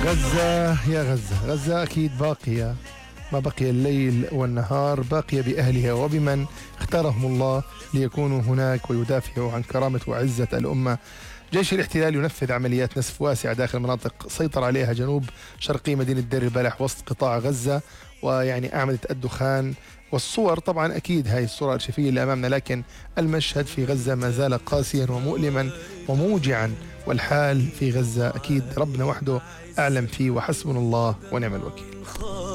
غزة يا غزة، غزة أكيد باقية، ما بقي الليل والنهار، باقية بأهلها وبمن اختارهم الله ليكونوا هناك ويدافعوا عن كرامة وعزة الأمة. جيش الاحتلال ينفذ عمليات نسف واسعة داخل مناطق سيطر عليها جنوب شرقي مدينة دير البلح وسط قطاع غزة، ويعني أعمدة الدخان والصور. طبعا أكيد هاي الصورة الأرشيفية اللي أمامنا، لكن المشهد في غزة ما زال قاسيا ومؤلما وموجعا، والحال في غزة أكيد ربنا وحده أعلم فيه، وحسبنا الله ونعم الوكيل.